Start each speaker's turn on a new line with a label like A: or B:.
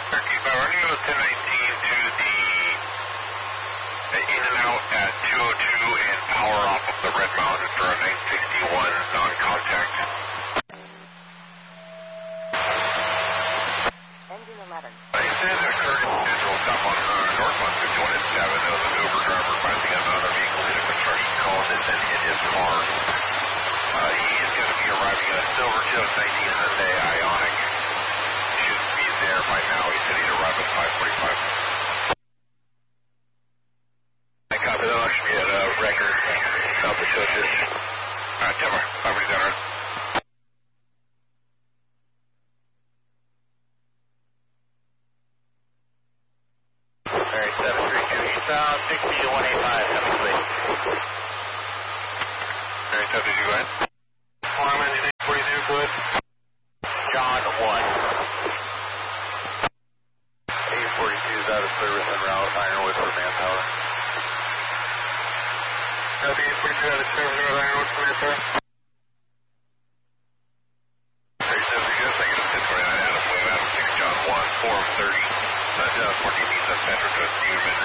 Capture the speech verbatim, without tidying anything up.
A: Turkey five, I'm going to go ten nineteen to the, the in and out at two oh two and power off of the Red Mountain for a nine sixty-one non-contact.
B: Engine eleven.
A: It says a current schedule stop on uh, northbound fifty-one at seven. There was an Uber driver finally got another vehicle in a construction call and then hit his car. Uh, he is going to be arriving at a Silver Joe nineteen Hyundai Ioniq. Should be there by now. He said he'd arrive at five forty-five. I copy that. I should be at a uh, record. South of Churches. Uh, Timber. five forty-seven. Alright, seven three two eastbound, sixty to one eighty-five, coming please. Alright, so did you go ahead? Farm engine eight forty-two, good. John one. eight forty-two is out of service en route, Ironwood for manpower. Copy eight forty-two out of service, Ironwood for manpower. thirty-seven, good, negative ten twenty-nine, Adam, Wave, Adam six, John one, four thirty. That's uh, fourteen east, that's Metro, Trust, Unit,